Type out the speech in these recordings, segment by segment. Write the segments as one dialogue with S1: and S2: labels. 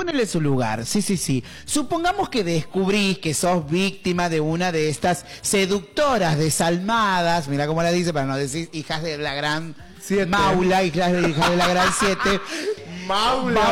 S1: ponele su lugar. Sí. Supongamos que descubrís que sos víctima de una de estas seductoras desalmadas. Mira cómo la dice para no decir hijas de la gran
S2: 7.
S1: Maula, hijas de la gran 7.
S2: Maula.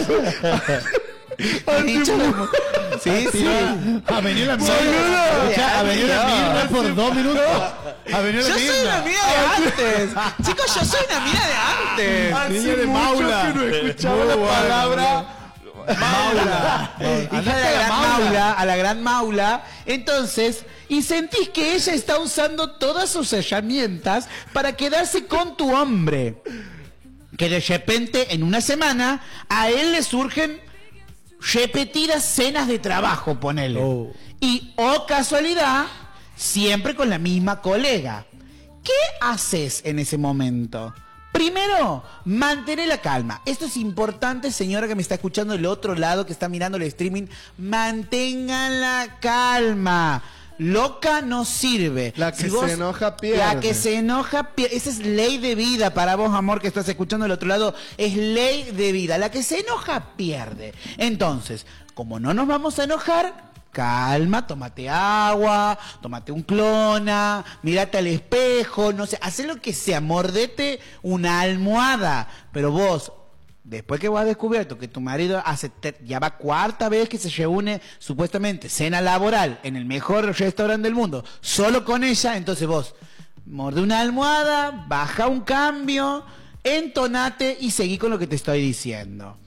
S1: Sí.
S3: Ha venido la mierda. Ha venido la mierda por 2 minutos. Ha venido la
S1: Yo soy una mina de antes. Chicos, yo soy una mina de antes.
S2: Niña de Maula.
S3: Que no
S2: escuchaba la palabra
S1: Maula. Hija de la gran Maula, a la gran Maula. Entonces, y sentís que ella está usando todas sus herramientas para quedarse con tu hombre. Que de repente, en una semana, a él le surgen repetidas cenas de trabajo, ponele. Y, casualidad, siempre con la misma colega. ¿Qué haces en ese momento? Primero, mantener la calma. Esto es importante, señora que me está escuchando del otro lado, que está mirando el streaming. Mantengan la calma. Loca no sirve.
S2: La que se enoja pierde.
S1: La que se enoja pierde. Esa es ley de vida para vos, amor, que estás escuchando del otro lado. Es ley de vida. La que se enoja pierde. Entonces, como no nos vamos a enojar, calma, tómate agua, tómate un clona, mírate al espejo, no sé, haz lo que sea, mordete una almohada. Pero vos, después que vos has descubierto que tu marido ya va 4ª vez que se reúne, supuestamente, cena laboral en el mejor restaurante del mundo, solo con ella, entonces vos, morde una almohada, baja un cambio, entonate y seguí con lo que te estoy diciendo.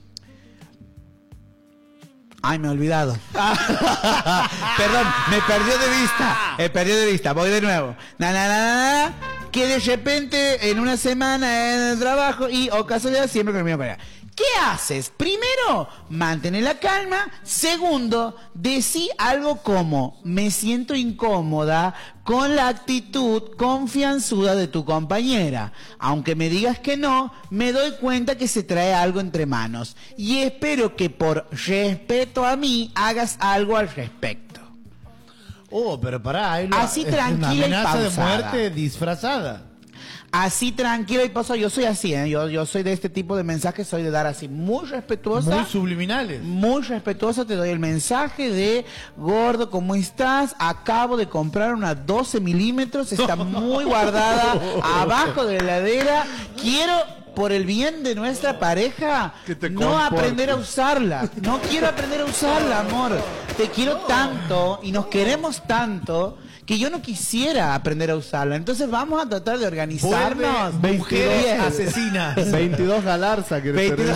S1: Ay, me he olvidado. Perdón, me perdió de vista. Voy de nuevo. Que de repente, en una semana en el trabajo o casualidad, siempre con el mismo pareja. ¿Qué haces? Primero, mantener la calma. Segundo, decí algo como: me siento incómoda con la actitud confianzuda de tu compañera. Aunque me digas que no, me doy cuenta que se trae algo entre manos. Y espero que por respeto a mí hagas algo al respecto.
S3: Pero pará.
S1: Así tranquila y pausada.
S3: Amenaza de muerte disfrazada.
S1: Así tranquila y pausada. Yo soy así, ¿eh? Yo soy de este tipo de mensajes, soy de dar así muy respetuosa.
S3: Muy subliminales.
S1: Muy respetuosa, te doy el mensaje de: gordo, ¿cómo estás? Acabo de comprar una 12 milímetros, está muy guardada abajo de la heladera. Quiero, por el bien de nuestra pareja, no aprender a usarla. No quiero aprender a usarla, amor. Te quiero tanto y nos queremos tanto que yo no quisiera aprender a usarla. Entonces vamos a tratar de organizarnos.
S3: 22 asesinas.
S2: 22 Galarza, que
S1: 22.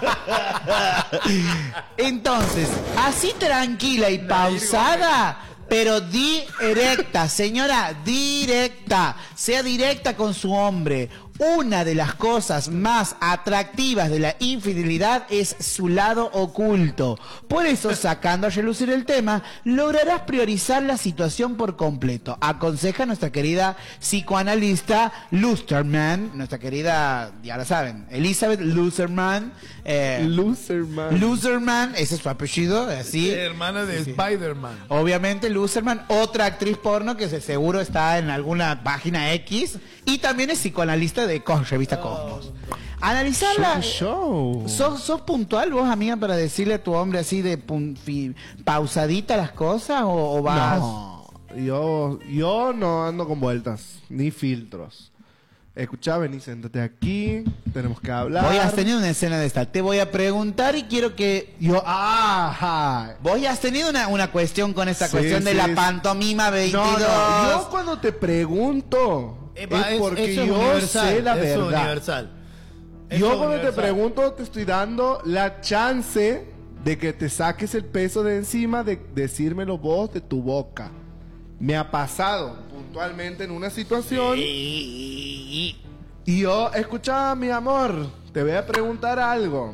S1: Entonces, así tranquila y pausada, pero directa, señora, directa. Sea directa con su hombre. Una de las cosas más atractivas de la infidelidad es su lado oculto. Por eso, sacando a relucir el tema, lograrás priorizar la situación por completo. Aconseja nuestra querida psicoanalista Lusterman, nuestra querida, ya la saben, Elizabeth Lusterman. Lusterman, ese es su apellido, así.
S3: Hermana de Spider-Man.
S1: Obviamente, Lusterman, otra actriz porno que seguro está en alguna página X. Y también es psicoanalista de revista Cosmos. Analizarla. ¿Sos puntual vos, amiga, para decirle a tu hombre así de pausadita las cosas o vas?
S2: No, yo no ando con vueltas, ni filtros. Escuchá, vení, sentate aquí, tenemos que hablar.
S1: Hoy has tenido una escena de esta. Te voy a preguntar y quiero que... Vos ya has tenido una cuestión con esta cuestión de la pantomima 22.
S2: No, yo cuando te pregunto... es porque yo sé la verdad.
S3: Universal.
S2: Yo cuando te pregunto te estoy dando la chance de que te saques el peso de encima, de decírmelo vos de tu boca. Me ha pasado puntualmente en una situación y yo, escucha, mi amor, te voy a preguntar algo.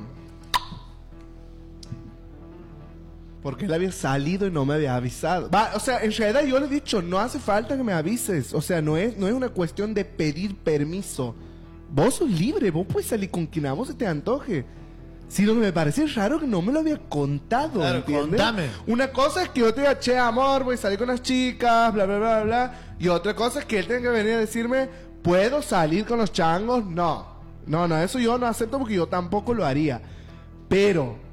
S2: Porque él había salido y no me había avisado. O sea, en realidad yo le he dicho, no hace falta que me avises. O sea, no es una cuestión de pedir permiso. Vos sos libre, vos puedes salir con quien a vos se te antoje. Si lo que me parece raro que no me lo había contado,
S3: claro,
S2: ¿entiendes?
S3: Contame.
S2: Una cosa es que yo te diga, che, amor, voy a salir con las chicas, bla, bla, bla, bla. Y otra cosa es que él tenga que venir a decirme, ¿puedo salir con los changos? No, eso yo no acepto porque yo tampoco lo haría. Pero...